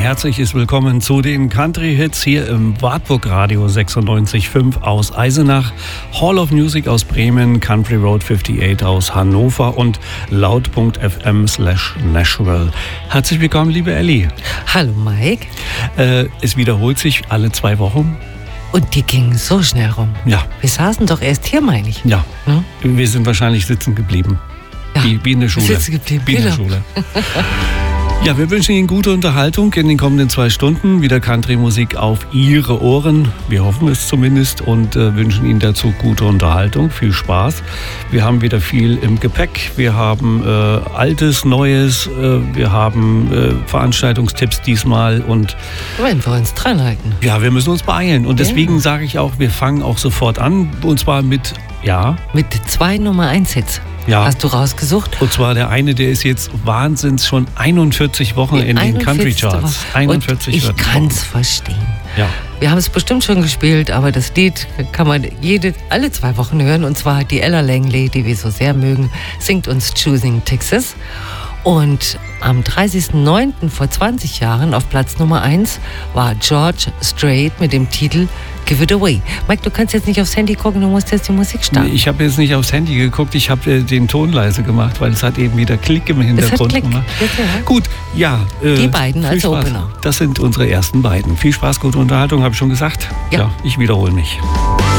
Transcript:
herzliches Willkommen zu den Country-Hits hier im Wartburg Radio 96.5 aus Eisenach, Hall of Music aus Bremen, Country Road 58 aus Hannover und laut.fm/Nashville. Herzlich willkommen, liebe Elli. Hallo Mike. Es wiederholt sich alle 2 Wochen. Und die gingen so schnell rum. Ja. Wir saßen doch erst hier, meine ich. Ja, Wir sind wahrscheinlich sitzen geblieben. Ja. Wie in der Schule. Sitzen geblieben, wie in der Schule. Ja, wir wünschen Ihnen gute Unterhaltung in den kommenden 2 Stunden. Wieder Country-Musik auf Ihre Ohren. Wir hoffen es zumindest und wünschen Ihnen dazu gute Unterhaltung. Viel Spaß. Wir haben wieder viel im Gepäck. Wir haben Altes, Neues. Wir haben Veranstaltungstipps diesmal. Und wenn wir uns dran halten. Ja, wir müssen uns beeilen. Und deswegen sage ich auch, wir fangen auch sofort an. Und zwar mit 2 Nummer 1 Hits. Ja. Hast du rausgesucht? Und zwar der eine, der ist jetzt wahnsinns schon 41 Wochen in den Country Charts. 41 Wochen. Ich kann es verstehen. Ja. Wir haben es bestimmt schon gespielt, aber das Lied kann man alle 2 Wochen hören. Und zwar die Ella Langley, die wir so sehr mögen, singt uns Choosing Texas. Und am 30.09. vor 20 Jahren auf Platz Nummer 1 war George Strait mit dem Titel Give It Away. Mike, du kannst jetzt nicht aufs Handy gucken, du musst jetzt die Musik starten. Nee, ich habe jetzt nicht aufs Handy geguckt, ich habe den Ton leise gemacht, weil es hat eben wieder Klick im Hintergrund gemacht. Gut, die beiden als Spaß. Opener. Das sind unsere ersten beiden. Viel Spaß, gute Unterhaltung, habe ich schon gesagt. Ja. Ich wiederhole mich.